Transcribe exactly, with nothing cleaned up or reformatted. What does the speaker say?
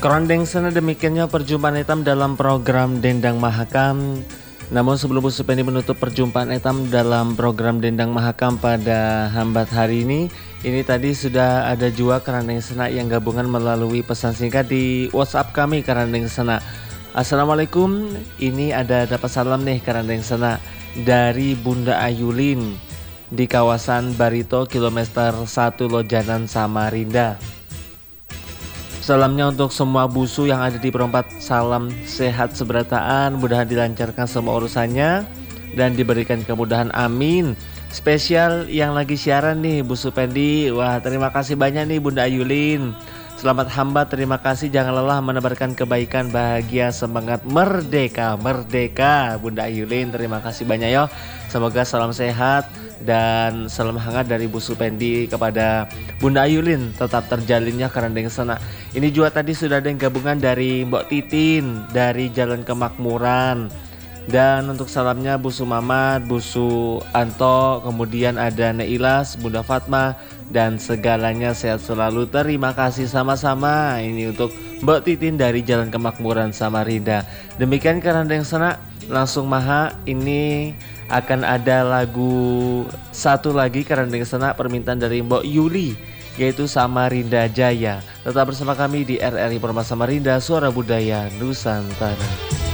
Kerondeng sana demikiannya perjumpaan etam dalam program Dendang Mahakam. Namun sebelum Bu Supendi menutup perjumpaan etam dalam program Dendang Mahakam pada hambat hari ini, ini tadi sudah ada juga Kerandeng Sena yang gabungan melalui pesan singkat di WhatsApp kami Kerandeng Sena. Assalamualaikum, ini ada dapat salam nih Kerandeng Sena dari Bunda Ayulin di kawasan Barito kilometer satu Lojanan Samarinda. Salamnya untuk semua busu yang ada di perempat, salam sehat seberataan, mudahan dilancarkan semua urusannya dan diberikan kemudahan, amin. Spesial yang lagi siaran nih Bu Supendi, wah terima kasih banyak nih Bunda Ayulin. Selamat hamba, terima kasih, jangan lelah menebarkan kebaikan, bahagia, semangat, merdeka, merdeka Bunda Ayulin, terima kasih banyak ya. Semoga salam sehat dan salam hangat dari Bu Supendi kepada Bunda Ayulin tetap terjalinnya Kerandeng Sena. Ini juga tadi sudah ada yang gabungan dari Mbok Titin dari Jalan Kemakmuran. Dan untuk salamnya Busu Mamat, Busu Anto, kemudian ada Neilas, Bunda Fatma, dan segalanya sehat selalu. Terima kasih sama-sama. Ini untuk Mbok Titin dari Jalan Kemakmuran Samarinda. Demikian Kerandeng Sena, langsung maha. Ini akan ada lagu satu lagi Kerandeng Sena permintaan dari Mbok Yuli, yaitu Samarinda Jaya. Tetap bersama kami di R R I Permata Samarinda, Suara Budaya Nusantara.